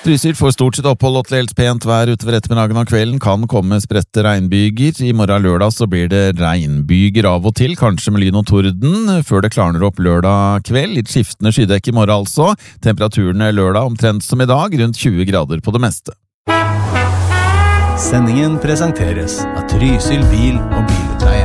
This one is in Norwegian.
Trysil får stort sett opphold og til helt pent vær utover ettermiddagen og kvelden. Kan komme spredte regnbyger. I morgen lørdag så blir det regnbyger av og til, kanskje med lyn og torden, før det klarner opp lørdag kveld. Litt skiftende skydekk i morgen altså. Temperaturene lørdag omtrent som i dag, rundt 20 grader på det meste. Sendingen presenteres av Trysil bil- og bilutleie.